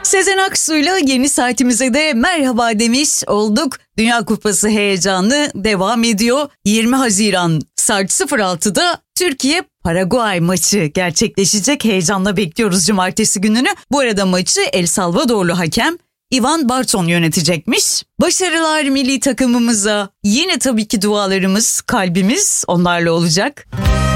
Sezen Aksu'yla yeni saatimize de merhaba demiş olduk. Dünya Kupası heyecanı devam ediyor. 20 Haziran saat 06'da Türkiye-Paraguay maçı gerçekleşecek. Heyecanla bekliyoruz cumartesi gününü. Bu arada maçı El Salvadorlu hakem Ivan Barton yönetecekmiş. Başarılar milli takımımıza. Yine tabii ki dualarımız, kalbimiz onlarla olacak.